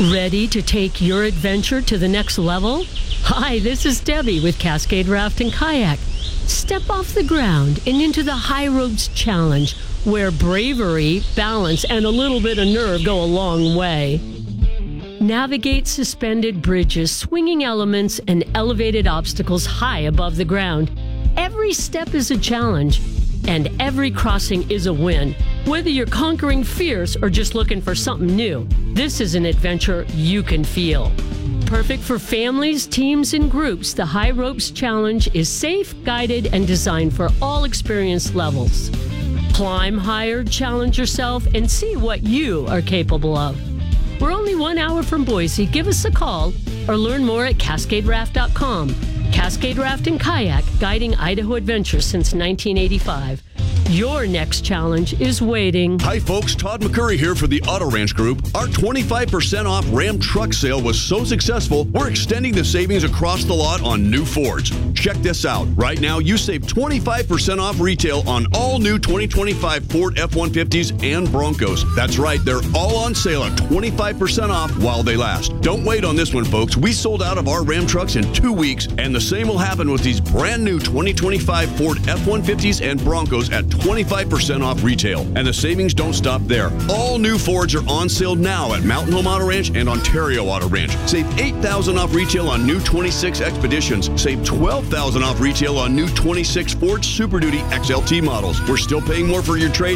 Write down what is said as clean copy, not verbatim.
Ready to take your adventure to the next level? Hi, this is Debbie with Cascade Raft and Kayak. Step off the ground and into the High Ropes Challenge, where bravery, balance, and a little bit of nerve go a long way. Navigate suspended bridges, swinging elements, and elevated obstacles high above the ground. Every step is a challenge, and every crossing is a win. Whether you're conquering fears or just looking for something new, this is an adventure you can feel. Perfect for families, teams, and groups, the High Ropes Challenge is safe, guided, and designed for all experience levels. Climb higher, challenge yourself, and see what you are capable of. We're only 1 hour from Boise. Give us a call or learn more at CascadeRaft.com. Cascade Raft and Kayak, guiding Idaho adventures since 1985. Your next challenge is waiting. Hi folks, Todd McCurry here for the Auto Ranch Group. Our 25% off Ram truck sale was so successful, we're extending the savings across the lot on new Fords. Check this out. Right now, you save 25% off retail on all new 2025 Ford F-150s and Broncos. That's right, they're all on sale at 25% off while they last. Don't wait on this one, folks. We sold out of our Ram trucks in 2 weeks, and the same will happen with these brand new 2025 Ford F-150s and Broncos at 25% off retail. And the savings don't stop there. All new Fords are on sale now at Mountain Home Auto Ranch and Ontario Auto Ranch. Save $8,000 off retail on new 26 Expeditions. Save $12,000 off retail on new 26 Ford Super Duty XLT models. We're still paying more for your trade